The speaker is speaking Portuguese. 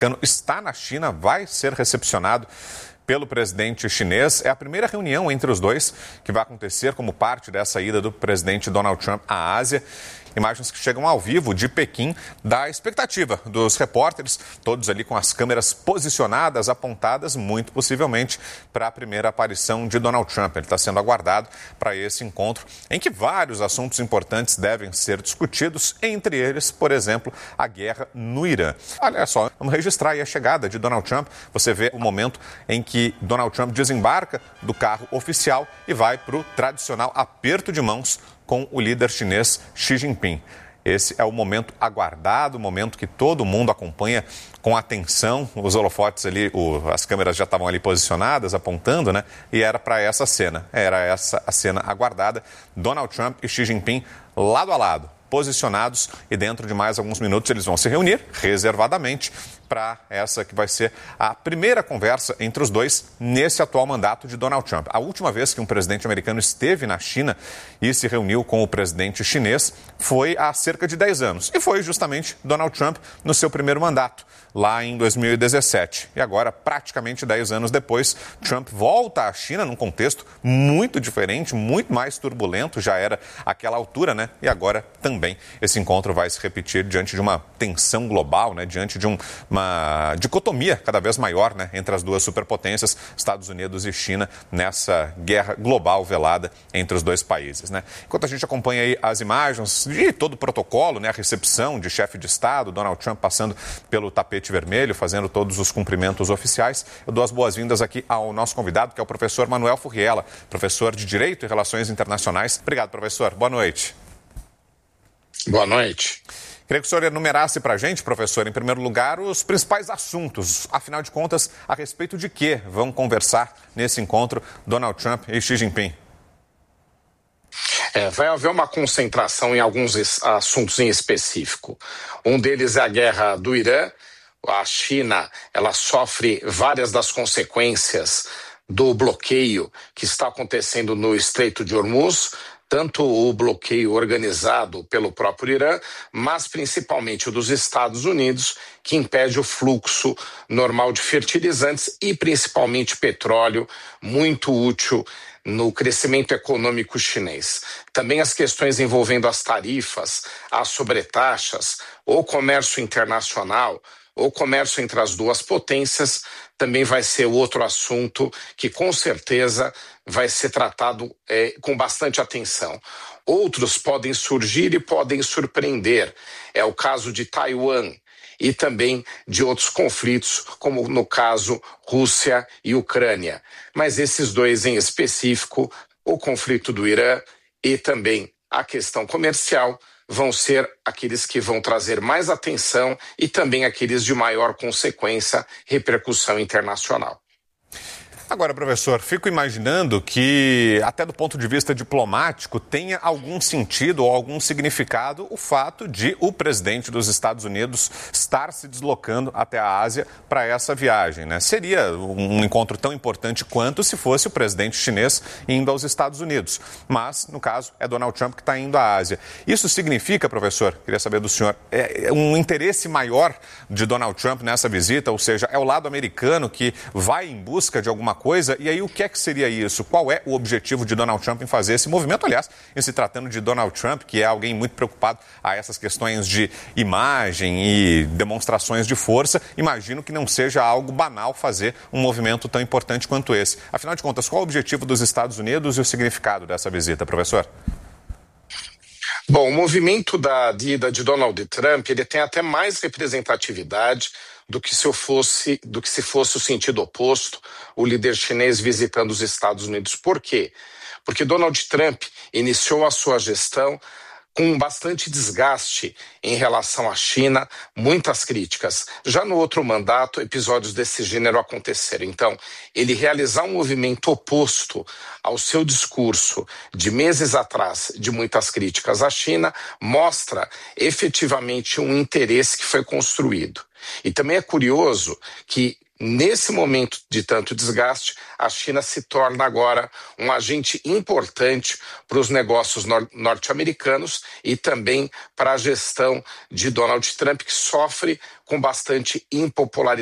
está na China, vai ser recepcionado pelo presidente chinês. É a primeira reunião entre os dois que vai acontecer como parte dessa ida do presidente Donald Trump à Ásia. Imagens que chegam ao vivo de Pequim, da expectativa dos repórteres, todos ali com as câmeras posicionadas, apontadas, muito possivelmente para a primeira aparição de Donald Trump. Ele está sendo aguardado para esse encontro, em que vários assuntos importantes devem ser discutidos, entre eles, por exemplo, a guerra no Irã. Olha só, vamos registrar aí a chegada de Donald Trump. Você vê o momento em que Donald Trump desembarca do carro oficial e vai para o tradicional aperto de mãos com o líder chinês Xi Jinping. Esse é o momento aguardado, o momento que todo mundo acompanha com atenção. Os holofotes ali, as câmeras já estavam ali posicionadas, apontando, né? E era para essa cena, era essa a cena aguardada. Donald Trump e Xi Jinping lado a lado, posicionados, e dentro de mais alguns minutos eles vão se reunir reservadamente para essa que vai ser a primeira conversa entre os dois nesse atual mandato de Donald Trump. A última vez que um presidente americano esteve na China e se reuniu com o presidente chinês foi há cerca de 10 anos. E foi justamente Donald Trump no seu primeiro mandato, lá em 2017. E agora, praticamente 10 anos depois, Trump volta à China num contexto muito diferente, muito mais turbulento, já era àquela altura, né? E agora também esse encontro vai se repetir diante de uma tensão global, né? Diante de uma dicotomia cada vez maior, né? Entre as duas superpotências, Estados Unidos e China, nessa guerra global velada entre os dois países, né? Enquanto a gente acompanha aí as imagens de todo o protocolo, né? A recepção de chefe de Estado, Donald Trump passando pelo tapete vermelho, fazendo todos os cumprimentos oficiais, eu dou as boas-vindas aqui ao nosso convidado, que é o professor Manuel Furriela, professor de Direito e Relações Internacionais. Obrigado, professor. Boa noite. Boa noite. Queria que o senhor enumerasse para a gente, professor, em primeiro lugar, os principais assuntos. Afinal de contas, a respeito de que vão conversar nesse encontro Donald Trump e Xi Jinping? Vai haver uma concentração em alguns assuntos em específico. Um deles é a guerra do Irã. A China, ela sofre várias das consequências do bloqueio que está acontecendo no Estreito de Hormuz, tanto o bloqueio organizado pelo próprio Irã, mas principalmente o dos Estados Unidos, que impede o fluxo normal de fertilizantes e principalmente petróleo, muito útil no crescimento econômico chinês. Também as questões envolvendo as tarifas, as sobretaxas, o comércio internacional, o comércio entre as duas potências, também vai ser outro assunto que com certeza vai ser tratado com bastante atenção. Outros podem surgir e podem surpreender. É o caso de Taiwan e também de outros conflitos, como no caso Rússia e Ucrânia. Mas esses dois em específico, o conflito do Irã e também a questão comercial, vão ser aqueles que vão trazer mais atenção e também aqueles de maior consequência, repercussão internacional. Agora, professor, fico imaginando que, até do ponto de vista diplomático, tenha algum sentido ou algum significado o fato de o presidente dos Estados Unidos estar se deslocando até a Ásia para essa viagem, né? Seria um encontro tão importante quanto se fosse o presidente chinês indo aos Estados Unidos. Mas, no caso, é Donald Trump que está indo à Ásia. Isso significa, professor, queria saber do senhor, um interesse maior de Donald Trump nessa visita? Ou seja, é o lado americano que vai em busca de alguma coisa, e aí o que é que seria isso? Qual é o objetivo de Donald Trump em fazer esse movimento? Aliás, em se tratando de Donald Trump, que é alguém muito preocupado a essas questões de imagem e demonstrações de força, imagino que não seja algo banal fazer um movimento tão importante quanto esse. Afinal de contas, qual o objetivo dos Estados Unidos e o significado dessa visita, professor? Bom, o movimento da ida de Donald Trump, ele tem até mais representatividade do que se fosse o sentido oposto, o líder chinês visitando os Estados Unidos. Por quê? Porque Donald Trump iniciou a sua gestão com bastante desgaste em relação à China, muitas críticas. Já no outro mandato, episódios desse gênero aconteceram. Então, ele realizar um movimento oposto ao seu discurso de meses atrás, de muitas críticas à China, mostra efetivamente um interesse que foi construído. E também é curioso que Nesse momento de tanto desgaste, a China se torna agora um agente importante para os negócios norte-americanos e também para a gestão de Donald Trump, que sofre com bastante impopularidade.